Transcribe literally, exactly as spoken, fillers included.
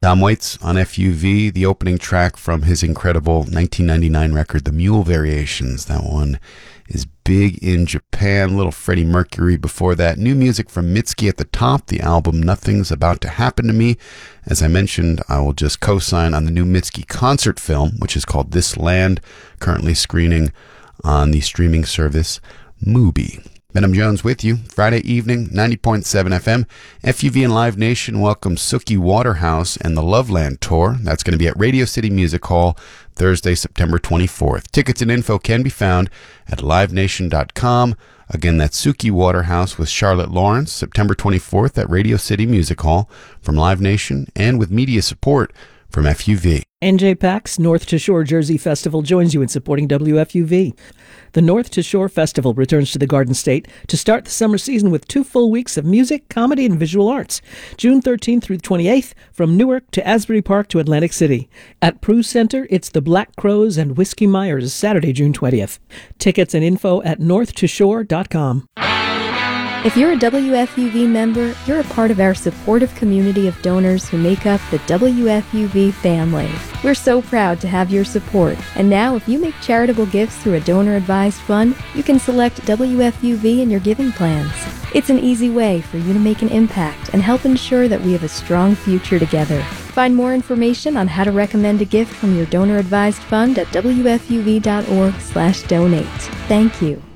Tom Waits on F U V, the opening track from his incredible nineteen ninety-nine record, The Mule Variations. That one is big in Japan. Little Freddie Mercury before that. New music from Mitski at the top, the album Nothing's About to Happen to Me. As I mentioned, I will just co-sign on the new Mitski concert film, which is called This Land, currently screening on the streaming service Mubi. Venom Jones with you, Friday evening, ninety point seven F M. F U V and Live Nation welcome Suki Waterhouse and the Loveland Tour. That's going to be at Radio City Music Hall, Thursday, September twenty-fourth. Tickets and info can be found at live nation dot com. Again, that's Suki Waterhouse with Charlotte Lawrence, September twenty-fourth at Radio City Music Hall from Live Nation and with media support from F U V. N J PAC's North to Shore Jersey Festival joins you in supporting W F U V. The North to Shore Festival returns to the Garden State to start the summer season with two full weeks of music, comedy, and visual arts. June thirteenth through twenty-eighth, from Newark to Asbury Park to Atlantic City. At Prue Center, it's the Black Crows and Whiskey Myers, Saturday, June twentieth. Tickets and info at north to shore dot com. If you're a W F U V member, you're a part of our supportive community of donors who make up the W F U V family. We're so proud to have your support. And now, if you make charitable gifts through a donor-advised fund, you can select W F U V in your giving plans. It's an easy way for you to make an impact and help ensure that we have a strong future together. Find more information on how to recommend a gift from your donor-advised fund at W F U V dot org slash donate. Thank you.